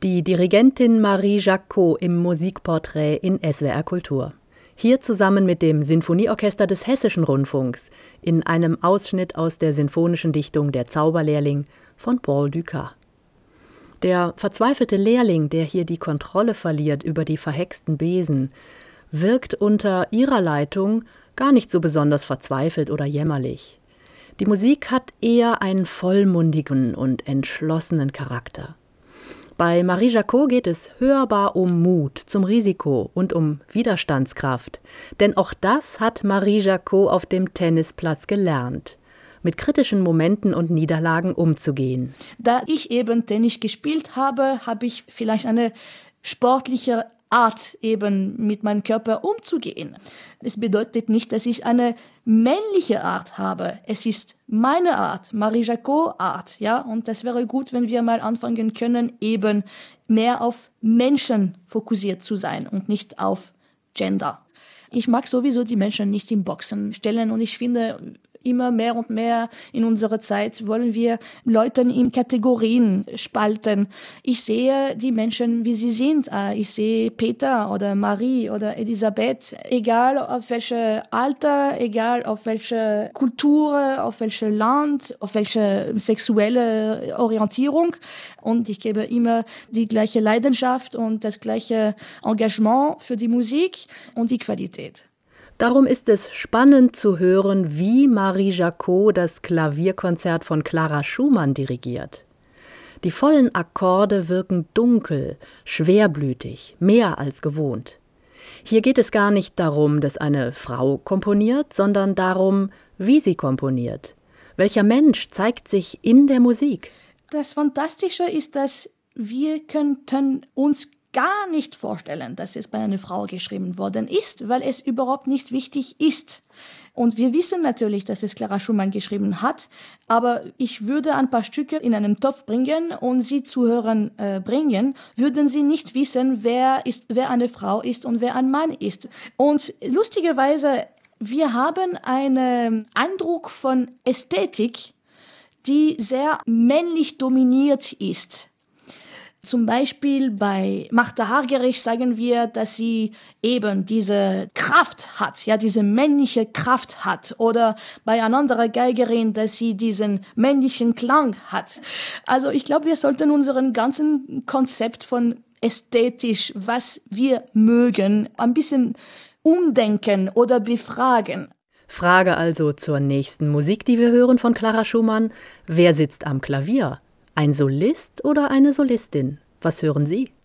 Die Dirigentin Marie Jacquot im Musikporträt in SWR Kultur. Hier zusammen mit dem Sinfonieorchester des Hessischen Rundfunks in einem Ausschnitt aus der sinfonischen Dichtung Der Zauberlehrling von Paul Dukas. Der verzweifelte Lehrling, der hier die Kontrolle verliert über die verhexten Besen, wirkt unter ihrer Leitung gar nicht so besonders verzweifelt oder jämmerlich. Die Musik hat eher einen vollmundigen und entschlossenen Charakter. Bei Marie Jacquot geht es hörbar um Mut zum Risiko und um Widerstandskraft. Denn auch das hat Marie Jacquot auf dem Tennisplatz gelernt, mit kritischen Momenten und Niederlagen umzugehen. Da ich eben Tennis gespielt habe, habe ich vielleicht eine sportliche Art, eben mit meinem Körper umzugehen. Es bedeutet nicht, dass ich eine männliche Art habe. Es ist meine Art, Marie Jacquot Art, ja. Und das wäre gut, wenn wir mal anfangen können, eben mehr auf Menschen fokussiert zu sein und nicht auf Gender. Ich mag sowieso die Menschen nicht im Boxen stellen und ich finde, immer mehr und mehr in unserer Zeit wollen wir Leute in Kategorien spalten. Ich sehe die Menschen, wie sie sind. Ich sehe Peter oder Marie oder Elisabeth, egal auf welche Alter, egal auf welche Kultur, auf welches Land, auf welche sexuelle Orientierung. Und ich gebe immer die gleiche Leidenschaft und das gleiche Engagement für die Musik und die Qualität. Darum ist es spannend zu hören, wie Marie Jacquot das Klavierkonzert von Clara Schumann dirigiert. Die vollen Akkorde wirken dunkel, schwerblütig, mehr als gewohnt. Hier geht es gar nicht darum, dass eine Frau komponiert, sondern darum, wie sie komponiert. Welcher Mensch zeigt sich in der Musik? Das Fantastische ist, dass wir könnten uns gar nicht vorstellen, dass es bei einer Frau geschrieben worden ist, weil es überhaupt nicht wichtig ist. Und wir wissen natürlich, dass es Clara Schumann geschrieben hat, aber ich würde ein paar Stücke in einen Topf bringen und sie zu hören bringen, würden sie nicht wissen, wer eine Frau ist und wer ein Mann ist. Und lustigerweise, wir haben einen Eindruck von Ästhetik, die sehr männlich dominiert ist. Zum Beispiel bei Martha Argerich sagen wir, dass sie eben diese Kraft hat, ja, diese männliche Kraft hat. Oder bei einer anderen Geigerin, dass sie diesen männlichen Klang hat. Also ich glaube, wir sollten unseren ganzen Konzept von ästhetisch, was wir mögen, ein bisschen umdenken oder befragen. Frage also zur nächsten Musik, die wir hören von Clara Schumann. Wer sitzt am Klavier? Ein Solist oder eine Solistin? Was hören Sie?